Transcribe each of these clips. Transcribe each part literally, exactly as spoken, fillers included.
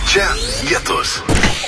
Čia Lietus.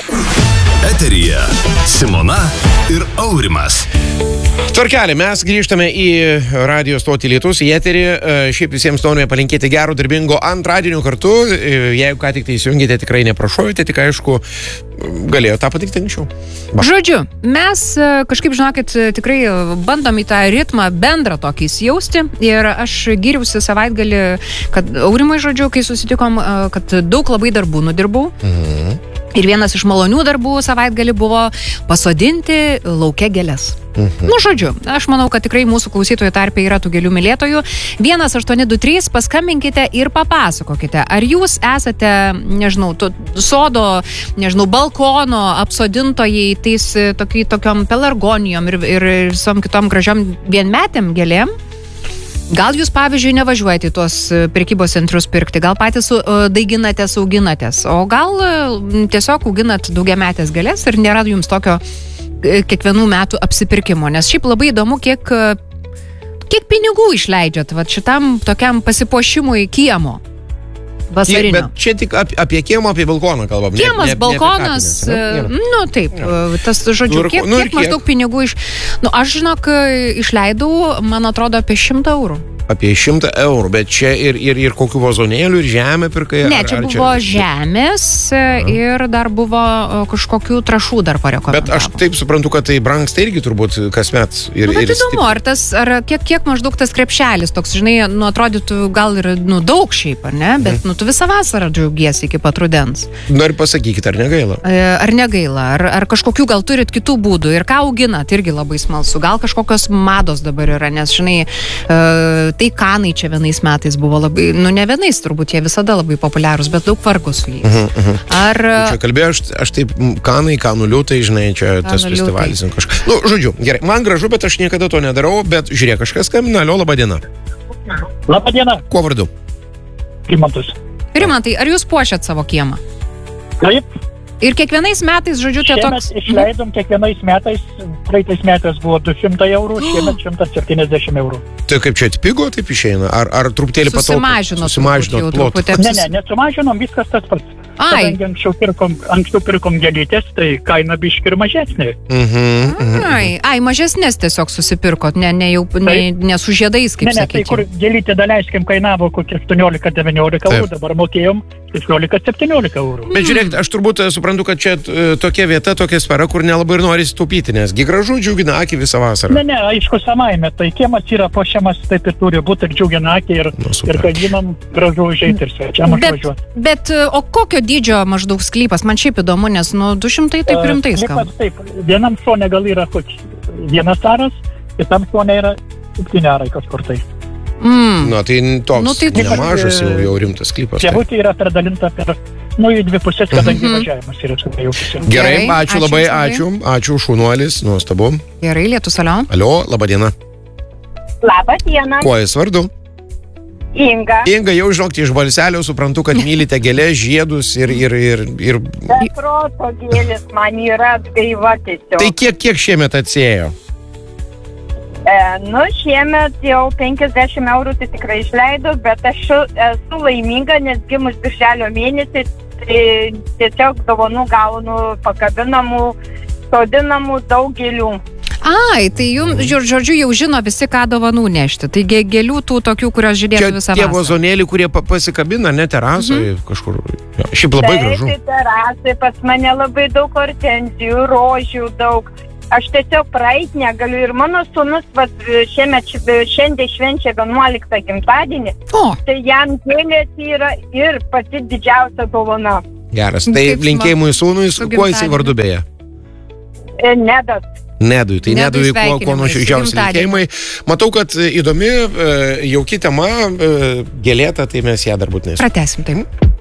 Eteryje Simona ir Aurimas. Tvarkelė, mes grįžtame į radio stotį Lietus, į eterį. Šiaip visiems norime palinkėti gero, darbingo antradienio kartu. Jeigu ką tik tai įsijungėte, tikrai neprašojate, tik aišku, galėjo tą patikti anksčiau. Žodžiu, mes kažkaip, žinokit, tikrai bandom į tą ritmą bendrą tokį įsijausti. Ir aš gyriausi savaitgalį, kad Aurimai, žodžiu, kai susitikom, kad daug labai darbų nudirbau. Mhm. Ir vienas iš malonių darbų savaitgalį buvo pasodinti lauke gėles. Mhm. Nu, žodžiu, aš manau, kad tikrai mūsų klausytojų tarpe yra tų gėlių mylėtojų. vienas aštuoni du trys, paskambinkite ir papasakokite, ar jūs esate, nežinau, to, sodo, nežinau, balkono apsodintojai tais tokiai, tokiom pelargonijom ir, ir visom kitom gražiom vienmetėm gėlėm. Gal jūs, pavyzdžiui, nevažiuojate į tuos prekybos centrus pirkti, gal patys daiginatės, auginatės, o gal tiesiog auginat daugiametės gėlės ir nėra jums tokio kiekvienų metų apsipirkimo, nes šiaip labai įdomu, kiek, kiek pinigų išleidžiat vat, šitam tokiam pasipuošimui kiemo vasarinio. Bet čia tik apie, apie kiemą, apie balkoną kalbam. Kiemas, ne, ne, balkonas, ne nu taip, ja. Tas žodžiu, nu, kiek, nu, kiek maždaug kiek? pinigų iš... Nu, aš žinok, išleidau, man atrodo, apie šimtą eurų. Apie šimtą eurų, bet čia ir, ir, ir kokių vazonėlių, ir žemę pirkai? Ne, ar, čia ar buvo čia... žemės ir dar buvo kažkokių trašų dar parekomendavo. Bet aš taip suprantu, kad tai brangsta irgi turbūt kasmet. Ir, nu, bet ir įdomu, stip... ar, tas, ar kiek, kiek maždaug tas krepšelis toks, žinai, nu, atrodytų gal ir nu, daug šiaip, ar ne? Bet mm. nu, tu visą vasarą džiaugiesi iki pat rudens. Nu ir pasakykit, ar negaila? Ar negaila, ar, ar kažkokių gal turit kitų būdų ir ką auginat, irgi labai smalsu. Gal kažkokios mados dabar yra, nes, žinai, tai kanai čia vienais metais buvo labai, nu ne vienais turbūt, jie visada labai populiarūs, bet daug vargo su jais. Uh-huh, uh-huh. Ar... Čia kalbėjau, aš, aš taip, kanai, kanų liūtai, žinai, čia kanų tas festivalis. Kažka... Nu, žodžiu, gerai, man gražu, bet aš niekada to nedarau, bet žiūrėk, kažkas skambina, alio, laba diena. Labą dieną. Kuo vardu? Rimantas. Rimantai, ar jūs puošiat savo kiemą? Taip. Ir kiekvienais metais, žodžiu, tie toks... Šiemet išleidom kiekvienais metais, praeitais metais buvo du šimtai eurų, šiemet šimtas septyniasdešimt eurų. Tai kaip čia atpigo, taip išeina? Ar, ar truputėlį pataupė? Susimažino. Susimažino plotą. Ne, ne, nesumažinom, viskas tas pats. Ai. Kadangi anksčiau pirkom, anksčiau pirkom gėlytės, tai kaina biški ir mažesnė. Mhm, mhm. Ai, ai, mažesnės tiesiog susipirkot, ne, ne, jau, ne, ne su žiedais, kaip ne, ne, sakyti. Tai kur gėlytė daleiskim kainavo kokie aštuoniolika devyniolika eurų, dabar mokėjom šešiolika septyniolika eurų. Bet žiūrėk, aš turbūt suprantu, kad čia tokia vieta, tokia sfera, kur nelabai ir nori taupyti, nes gi gražu džiugina akį visą vasarą. Ne, ne, aišku, savaime, tai kiemas yra puošiamas, taip ir turi būti, ir džiugina akį, ir, nu, ir kaimynam gražu užeiti ir svečiam atvažiuoti. Bet, o kokio dydžio maždaug sklypas? Man šiaip įdomu, nes nu du šimtai taip rimtai skamba. Taip, vienam šone gal yra koks vienas aras, kitam šone yra septyni arai kažkur tai. Mm. Nu, tai toks nu, tai nemažas jau, jau rimtas sklypas. Pievutė yra perdalinta per, nu, į dvi pusės, kadangi mm-hmm. važiavimas yra su jau pusė. Gerai, Gerai, ačiū labai, ačiū, ačiū, šunuolis, nuostabu. Gerai, Lietus, alio. Alio, laba diena. Labą dieną. Kuo jūs vardu? Inga. Inga, jau žinokti, iš balselio suprantu, kad mylite gėlės, žiedus ir... ir, ir, ir... Be proto gėlės man yra atgaiva tiesiog. Tai kiek, kiek šiemet atsėjo? E, nu, šiemet jau penkiasdešimt eurų tai tikrai išleidau, bet aš esu laiminga, nes gimus birželio mėnesį, tai tiesiog dovanų gaunu pakabinamų, sodinamų daug gėlių. Ai, tai jums, žodžiu, jau žino visi, ką dovanų nešti. Tai gėlių tų tokių, kurios žydėtų visą vasarą. Tie vazonėliai, kurie pasikabina, ne terasoje, mm-hmm. kažkur. Ja, šiaip labai tai, gražu. Tai terasai, pas mane labai daug hortenzijų, rožių daug. Aš tiesiog praeit negaliu. Ir mano sūnus vat, šiemet, šiandien švenčia vienuoliktą gimtadienį. O. Tai jam gėlės yra ir pati didžiausia dovana. Geras. Tai linkėjimui sūnui, kuo jisai vardu beje? E, Nedas. Nedui, tai Nedui, kuo, kuo nuoširdžiausi linkėjimai. Matau, kad įdomi, jauki tema, gėlėta, tai mes ją dar būtinai. Pratęsim, taip.